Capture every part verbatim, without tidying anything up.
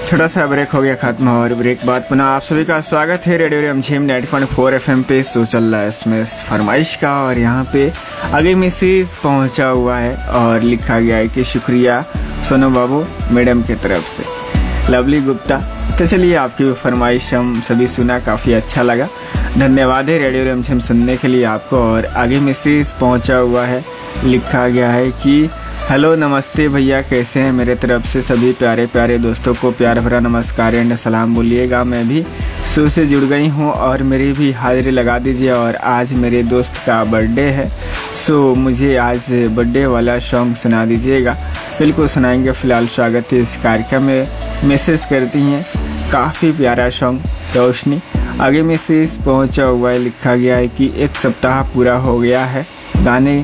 छोटा सा ब्रेक हो गया खत्म और ब्रेक बाद पुनः आप सभी का स्वागत है रेडियो रिमझिम नाइंटी पॉइंट फोर एफएम पे। शो चल रहा है इसमें फरमाइश का और यहाँ पे आगे मैसेज पहुँचा हुआ है और लिखा गया है कि शुक्रिया सोनू बाबू मैडम की तरफ से, लवली गुप्ता। तो चलिए आपकी फरमाइश हम सभी सुना, काफ़ी अच्छा लगा, धन्यवाद है रेडियो रिमझिम सुनने के लिए आपको। और आगे मैसेज पहुँचा हुआ है, लिखा गया है कि हेलो नमस्ते भैया, कैसे हैं? मेरे तरफ से सभी प्यारे प्यारे दोस्तों को प्यार भरा नमस्कार एंड सलाम बोलिएगा। मैं भी शो से जुड़ गई हूं और मेरी भी हाजिरी लगा दीजिए। और आज मेरे दोस्त का बर्थडे है, सो मुझे आज बर्थडे वाला सॉन्ग सुना दीजिएगा। बिल्कुल सुनाएंगे। फ़िलहाल स्वागत है इस कार्यक्रम में। मैसेज करती हैं, काफ़ी प्यारा सॉन्ग रोशनी। आगे मैसेज पहुँचा हुआ है, लिखा गया है कि एक सप्ताह पूरा हो गया है गाने,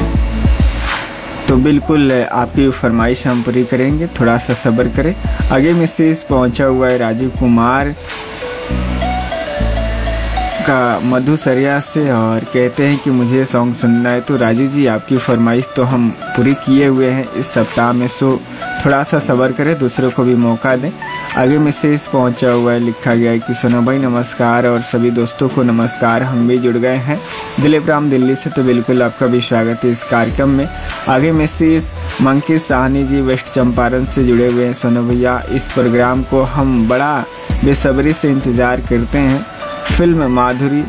तो बिल्कुल आपकी फरमाइश हम पूरी करेंगे, थोड़ा सा सब्र करें। आगे मैसेज पहुंचा हुआ है राजीव कुमार का मधुसरिया से और कहते हैं कि मुझे सॉन्ग सुनना है। तो राजीव जी, आपकी फरमाइश तो हम पूरी किए हुए हैं इस सप्ताह में, सो थोड़ा सा सब्र करें, दूसरों को भी मौका दें। आगे मैसेज पहुंचा हुआ है, लिखा गया है कि सोनू भाई नमस्कार और सभी दोस्तों को नमस्कार, हम भी जुड़ गए हैं दिलीप राम दिल्ली से, तो बिल्कुल आपका भी स्वागत है इस कार्यक्रम में। आगे message monkey Sahni ji waste Champaran से जुड़े हुए हैं। सोनू भैया, इस प्रोग्राम को हम बड़ा बेसब्री से इंतज़ार करते हैं। फिल्म माधुरी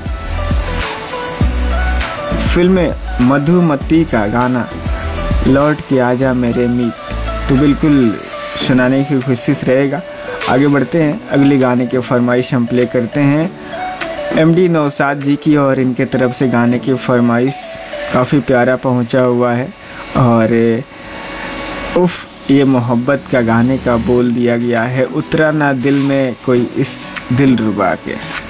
फिल्म मधुमती का गाना लौट के आजा मेरे मीत, तो बिल्कुल सुनाने की कोशिश रहेगा। आगे बढ़ते हैं, अगली गाने के फरमाइश हम प्ले करते हैं एमडी नौशाद जी की, और इनके तरफ से गाने की फरमाइश काफ़ी प्यारा पहुंचा हुआ है। और उफ, ये मोहब्बत का गाने का बोल दिया गया है, उतरा ना दिल में कोई इस दिल रुबा के।